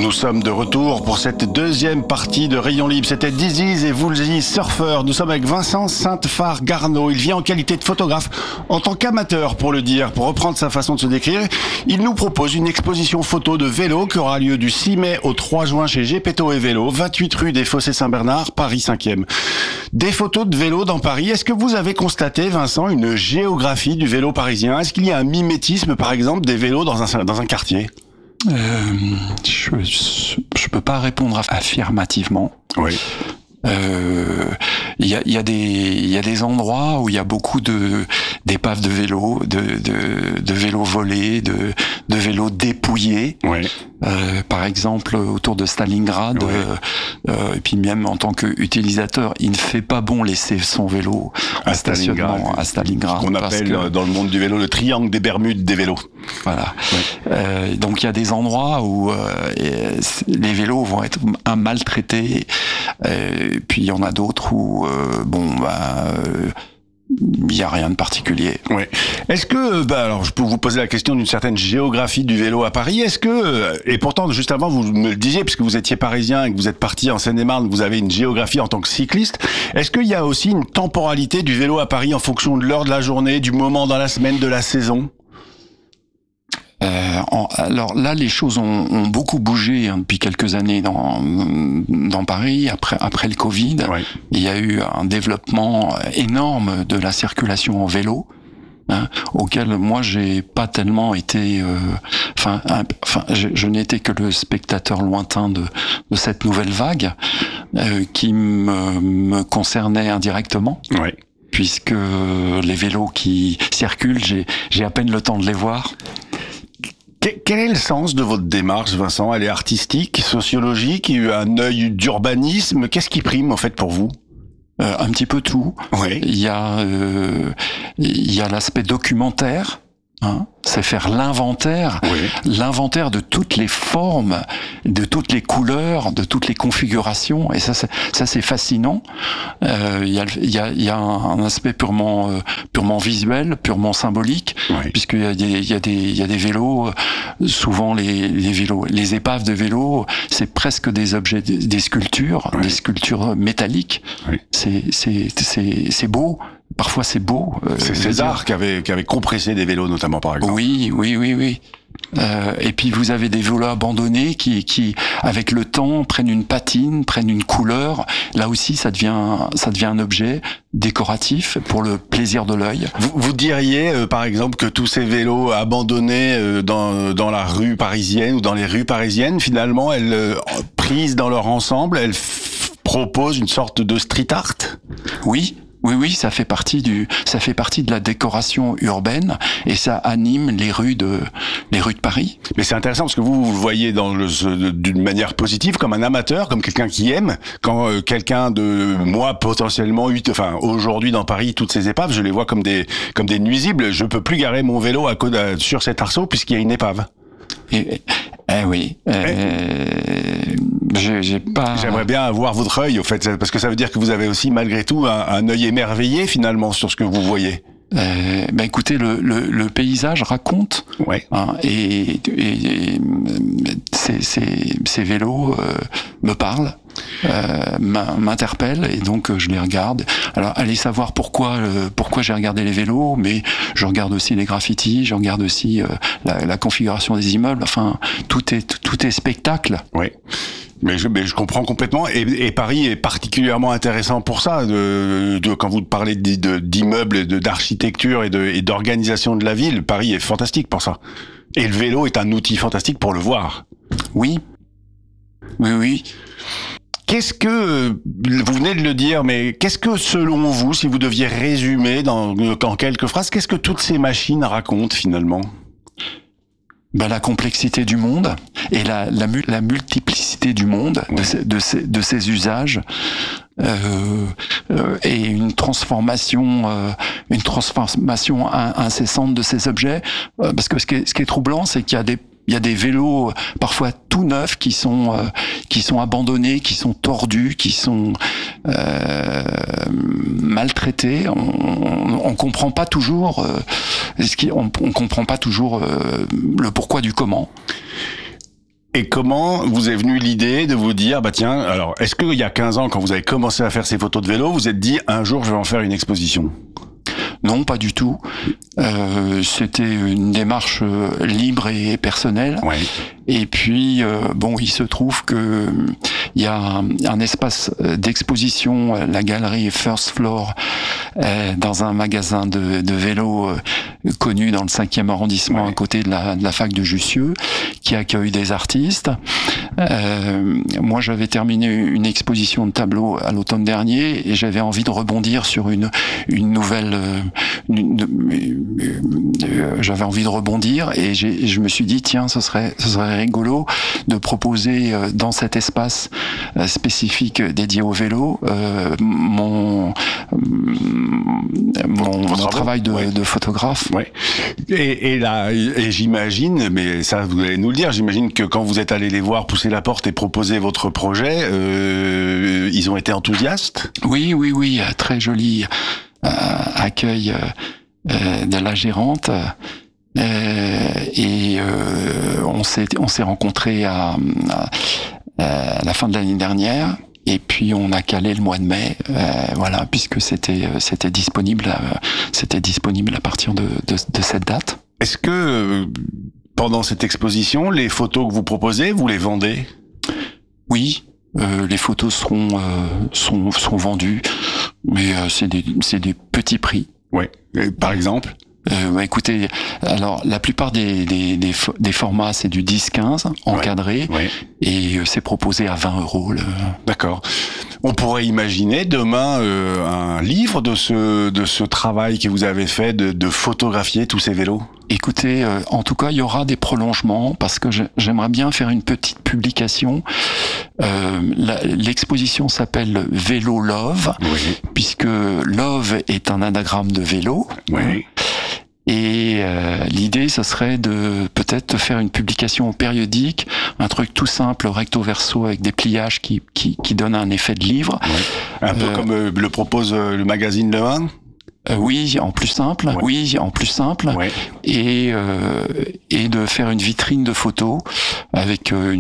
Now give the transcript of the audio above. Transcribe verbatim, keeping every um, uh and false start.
Nous sommes de retour pour cette deuxième partie de Rayon Libre. C'était Dizzy et Woolsey Surfer. Nous sommes avec Vincent Sainte-Phare-Garneau. Il vient en qualité de photographe, en tant qu'amateur pour le dire, pour reprendre sa façon de se décrire. Il nous propose une exposition photo de vélo qui aura lieu du six mai au trois juin chez Gepetto et Vélo, vingt-huit rue des Fossés Saint-Bernard, Paris cinquième. Des photos de vélo dans Paris. Est-ce que vous avez constaté, Vincent, une géographie du vélo parisien? Est-ce qu'il y a un mimétisme, par exemple, des vélos dans un, dans un quartier? Euh, je, je, je peux pas répondre affirmativement. Oui. Euh, il y a, il y a des, il y a des endroits où il y a beaucoup de d'épaves de vélos, de, de, de vélos volés, de, de vélos dépouillés. Oui. Euh, par exemple, autour de Stalingrad, Oui. euh, euh, et puis même en tant qu'utilisateur, il ne fait pas bon laisser son vélo À en stationnement Stalingrad. à Stalingrad. Qu'on parce appelle que, dans le monde du vélo le triangle des Bermudes des vélos. Voilà. Oui. Euh, donc il y a des endroits où euh, les vélos vont être maltraités, euh, puis il y en a d'autres où euh, bon bah euh, il y a rien de particulier. Oui. Est-ce que, bah alors, je peux vous poser la question d'une certaine géographie du vélo à Paris. Est-ce que, et pourtant, juste avant, vous me le disiez, puisque vous étiez parisien et que vous êtes parti en Seine-et-Marne, vous avez une géographie en tant que cycliste. Est-ce qu'il y a aussi une temporalité du vélo à Paris en fonction de l'heure de la journée, du moment dans la semaine, de la saison? Euh, en, alors là, les choses ont, ont beaucoup bougé hein, depuis quelques années dans dans Paris. Après après le Covid, Oui. il y a eu un développement énorme de la circulation en vélo, hein, auquel moi j'ai pas tellement été. Enfin, euh, enfin, je, je n'étais que le spectateur lointain de de cette nouvelle vague euh, qui me, me concernait indirectement. Oui. Puisque les vélos qui circulent, j'ai j'ai à peine le temps de les voir. Quel est le sens de votre démarche, Vincent? Elle est artistique, sociologique, il y a un œil d'urbanisme. Qu'est-ce qui prime, en fait, pour vous? Euh, un petit peu tout. Oui. Il y a, euh, il y a l'aspect documentaire. Hein, c'est faire l'inventaire, Oui. l'inventaire de toutes les formes, de toutes les couleurs, de toutes les configurations, et ça, c'est, ça c'est fascinant. Euh, il y a, il y a, il y a un aspect purement, euh, purement visuel, purement symbolique, Oui. puisqu'il y a des, il y a des, il y a des vélos. Souvent les, les vélos, les épaves de vélos, c'est presque des objets, des sculptures, Oui. des sculptures métalliques. Oui. C'est, c'est, c'est, c'est beau. Parfois c'est beau. Euh, C'est César qui avait, qui avait compressé des vélos, notamment, par exemple. Oui, oui, oui, oui. Euh, et puis vous avez des vélos abandonnés qui, qui, avec le temps, prennent une patine, prennent une couleur. Là aussi, ça devient, ça devient un objet décoratif pour le plaisir de l'œil. Vous, vous diriez, euh, par exemple, que tous ces vélos abandonnés euh, dans, dans la rue parisienne ou dans les rues parisiennes, finalement, elles, euh, prises dans leur ensemble, elles f- proposent une sorte de street art? Oui. Oui, oui, ça fait partie du, ça fait partie de la décoration urbaine et ça anime les rues de, les rues de Paris. Mais c'est intéressant parce que vous, vous le voyez dans le, d'une manière positive, comme un amateur, comme quelqu'un qui aime. Quand euh, quelqu'un de moi potentiellement, enfin aujourd'hui dans Paris, toutes ces épaves, je les vois comme des, comme des nuisibles. Je peux plus garer mon vélo à côté, sur cet arceau puisqu'il y a une épave. Et, eh oui. Euh, j'ai, j'ai pas. J'aimerais bien avoir votre œil, au fait, parce que ça veut dire que vous avez aussi, malgré tout, un, un œil émerveillé, finalement, sur ce que vous voyez. Euh, ben écoutez, le, le, le paysage raconte. Ouais. Hein, et, et, et ces, ces, ces vélos euh, me parlent, euh, m'interpellent, et donc euh, je les regarde. Alors, allez savoir pourquoi, euh, pourquoi j'ai regardé les vélos, mais je regarde aussi les graffitis, je regarde aussi euh, la, la configuration des immeubles. Enfin, tout est tout est spectacle. Oui. Mais je, mais je comprends complètement. Et, et Paris est particulièrement intéressant pour ça. De, de, quand vous parlez de, de, d'immeubles, de, d'architecture et, de, et d'organisation de la ville, Paris est fantastique pour ça. Et le vélo est un outil fantastique pour le voir. Oui. Oui, oui. Qu'est-ce que, vous venez de le dire, mais qu'est-ce que selon vous, si vous deviez résumer dans, dans quelques phrases, qu'est-ce que toutes ces machines racontent finalement ? Ben, la complexité du monde et la, la, la multiplicité du monde, ouais. de, ces, de, ces, de ces usages, euh, euh, et une transformation, euh, une transformation incessante de ces objets. Euh, parce que ce qui est, ce qui est troublant, c'est qu'il y a des Il y a des vélos parfois tout neufs qui sont euh, qui sont abandonnés, qui sont tordus, qui sont euh, maltraités. On, on comprend pas toujours euh, ce qui, on, on comprend pas toujours euh, le pourquoi du comment. Et comment vous est venue l'idée de vous dire, bah tiens, alors, est-ce qu'il y a quinze ans, quand vous avez commencé à faire ces photos de vélo, vous vous êtes dit, un jour, je vais en faire une exposition? Non, pas du tout. Euh, c'était une démarche euh, libre et personnelle. Ouais. Et puis, euh, bon, il se trouve que il y a un, un espace d'exposition, la galerie First Floor, euh, dans un magasin de, de vélos euh, connu dans le cinquième arrondissement, ouais. à côté de la, de la fac de Jussieu, qui accueille des artistes. Euh, moi, j'avais terminé une exposition de tableaux à l'automne dernier et j'avais envie de rebondir sur une, une nouvelle... Euh, une, une, euh, j'avais envie de rebondir et j'ai, je me suis dit, tiens, ce serait, ce serait rigolo de proposer euh, dans cet espace euh, spécifique dédié au vélo euh, mon, mon, mon travail de, ouais. de photographe. Ouais. Et, et là, et j'imagine, mais ça vous allez nous le dire, j'imagine que quand vous êtes allé les voir pousser la porte et proposer votre projet, euh, ils ont été enthousiastes? Oui, oui, oui, très joli euh, accueil euh, euh, de la gérante. Euh, et euh, on s'est on s'est rencontrés à, à, à la fin de l'année dernière. Et puis on a calé le mois de mai, euh, voilà, puisque c'était c'était disponible, à, c'était disponible à partir de, de, de cette date. Est-ce que pendant cette exposition, les photos que vous proposez, vous les vendez? Oui, euh, les photos seront euh, sont sont vendues, mais euh, c'est des c'est des petits prix. Ouais. Et par exemple? Euh, bah, écoutez, alors la plupart des des des, des formats c'est du dix quinze encadré, ouais, ouais. et euh, c'est proposé à vingt euros. Le... D'accord. On pourrait imaginer demain euh, un livre de ce de ce travail que vous avez fait de, de photographier tous ces vélos. Écoutez, euh, en tout cas, il y aura des prolongements parce que j'aimerais bien faire une petite publication. Euh, la, l'exposition s'appelle Vélo Love, oui. puisque Love est un anagramme de vélo. Oui. Et euh, l'idée, ce serait de peut-être faire une publication périodique, un truc tout simple, recto verso, avec des pliages qui qui, qui donnent un effet de livre. Ouais. Un peu euh, comme euh, le propose euh, le magazine Le un. Euh, oui, en plus simple. Ouais. Oui, en plus simple. Ouais. Et euh, et de faire une vitrine de photos avec euh, une